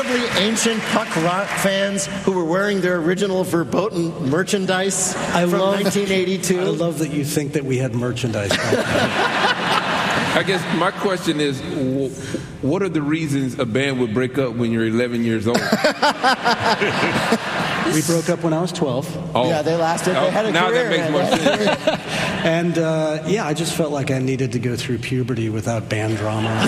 incredibly ancient punk rock fans who were wearing their original verboten merchandise from 1982. I love that you think that we had merchandise back then. I guess my question is, what are the reasons a band would break up when you're 11 years old? We broke up when I was 12. Oh. Yeah, they lasted. They had a now career. That makes more sense. And, I just felt like I needed to go through puberty without band drama.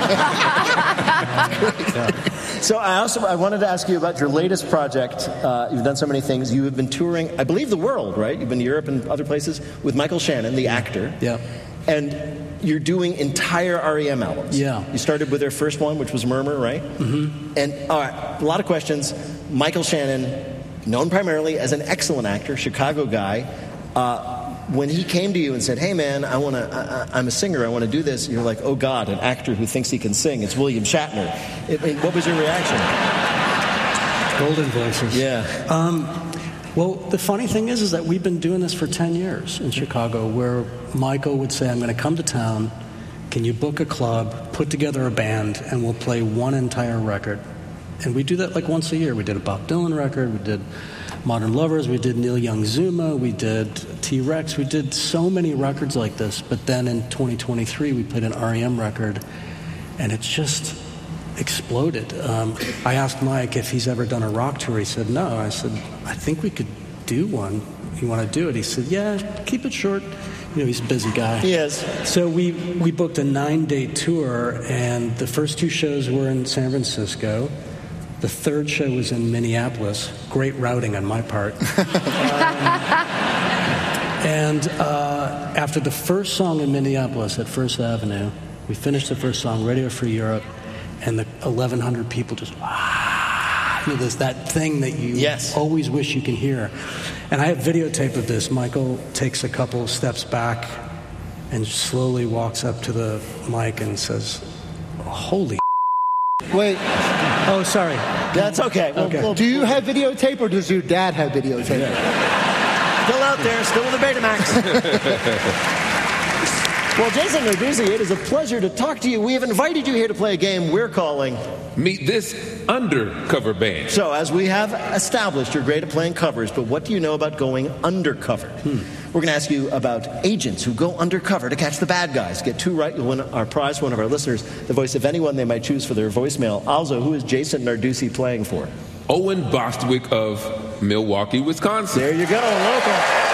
So I wanted to ask you about your latest project. You've done so many things. You have been touring, I believe, the world, right? You've been to Europe and other places with Michael Shannon, the actor. Yeah. And you're doing entire REM albums. Yeah. You started with their first one, which was Murmur, right? Mm-hmm. And all right, a lot of questions. Michael Shannon, known primarily as an excellent actor, Chicago guy. When he came to you and said, "Hey, man, I'm a singer. I want to do this," you're like, "Oh God, an actor who thinks he can sing. It's William Shatner." What was your reaction? Golden voices. Yeah. Well, the funny thing is that we've been doing this for 10 years in Chicago, where Michael would say, "I'm going to come to town. Can you book a club, put together a band, and we'll play one entire record?" And we do that like once a year. We did a Bob Dylan record. We did Modern Lovers. We did Neil Young Zuma. We did T-Rex. We did so many records like this. But then in 2023, we played an REM record, and it's just exploded. I asked Mike if he's ever done a rock tour. He said no. I said, I think we could do one. You want to do it? He said, yeah, keep it short. You know, he's a busy guy. He is. So we booked a 9-day tour, and the first 2 shows were in San Francisco. The third show was in Minneapolis. Great routing on my part. After the first song in Minneapolis at First Avenue, we finished the first song, Radio Free Europe, and the 1,100 people just, there's that thing that you always wish you can hear. And I have videotape of this. Michael takes a couple of steps back and slowly walks up to the mic and says, "Holy Wait. Oh, sorry. That's okay. Okay. Well, Do you have videotape, or does your dad have videotape? still out there, still with the Betamax. Well, Jason Narduzzi, it is a pleasure to talk to you. We have invited you here to play a game we're calling Meet This Undercover Band. So, as we have established, you're great at playing covers, but what do you know about going undercover? We're going to ask you about agents who go undercover to catch the bad guys. Get 2 right, you'll win our prize for one of our listeners, the voice of anyone they might choose for their voicemail. Also, who is Jason Narduzzi playing for? Owen Bostwick of Milwaukee, Wisconsin. There you go, local.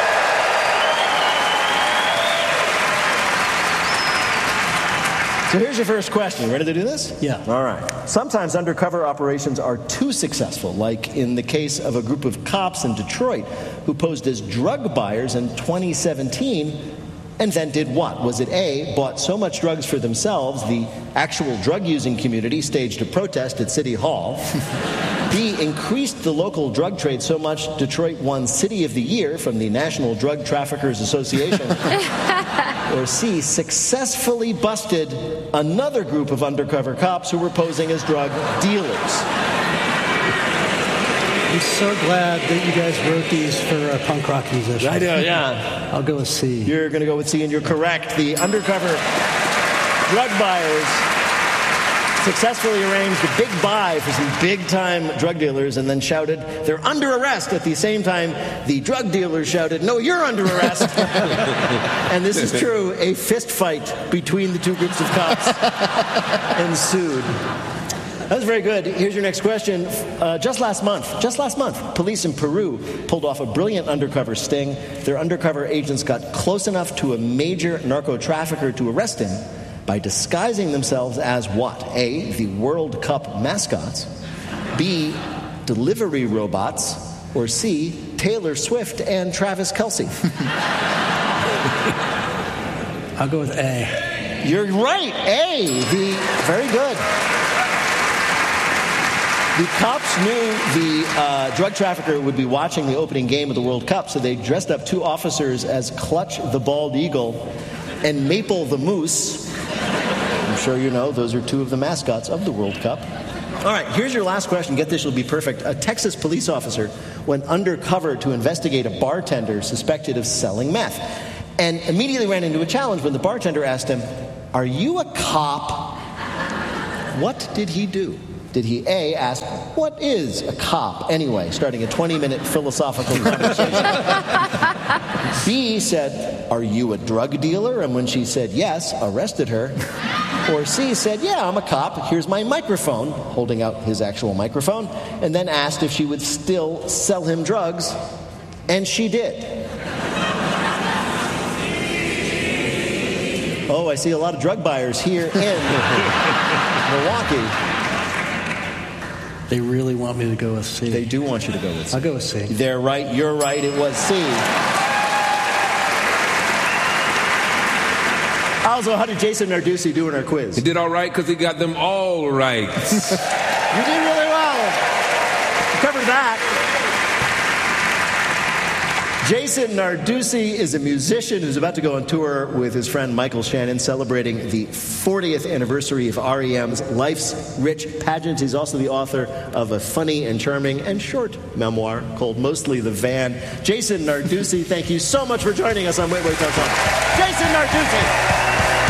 So here's your first question. Ready to do this? Yeah. All right. Sometimes undercover operations are too successful, like in the case of a group of cops in Detroit who posed as drug buyers in 2017 and then did what? Was it A, bought so much drugs for themselves, the actual drug-using community staged a protest at City Hall, B, increased the local drug trade so much Detroit won City of the Year from the National Drug Traffickers Association, or C, successfully busted another group of undercover cops who were posing as drug dealers? I'm so glad that you guys wrote these for punk rock musicians. I know, yeah. I'll go with C. You're going to go with C, and you're correct. The undercover drug buyers successfully arranged a big buy for some big-time drug dealers and then shouted, "They're under arrest." At the same time, the drug dealers shouted, "No, you're under arrest." And this is true. A fist fight between the 2 groups of cops ensued. That was very good. Here's your next question. Just last month, police in Peru pulled off a brilliant undercover sting. Their undercover agents got close enough to a major narco-trafficker to arrest him by disguising themselves as what? A, the World Cup mascots, B, delivery robots, or C, Taylor Swift and Travis Kelce. I'll go with A. You're right, A. Very good. The cops knew the drug trafficker would be watching the opening game of the World Cup, so they dressed up 2 officers as Clutch the Bald Eagle and Maple the Moose. I'm sure you know those are 2 of the mascots of the World Cup. All right, here's your last question. Get this, you'll be perfect. A Texas police officer went undercover to investigate a bartender suspected of selling meth and immediately ran into a challenge when the bartender asked him, "Are you a cop?" What did he do? Did he A, ask, what is a cop anyway, starting a 20-minute philosophical conversation? B said, are you a drug dealer? And when she said yes, arrested her. Or C said, yeah, I'm a cop. Here's my microphone, holding out his actual microphone, and then asked if she would still sell him drugs, and she did. Oh, I see a lot of drug buyers here in Milwaukee. They really want me to go with C. They do want you to go with C. I'll go with C. They're right. You're right. It was C. Also, how did Jason Narducy do in our quiz? He did all right because he got them all right. You did really well. You covered that. Jason Narducy is a musician who's about to go on tour with his friend Michael Shannon, celebrating the 40th anniversary of REM's Life's Rich Pageant. He's also the author of a funny and charming and short memoir called Mostly the Van. Jason Narducy, thank you so much for joining us on Wait, Wait, Don't Tell Me. Jason Narducy!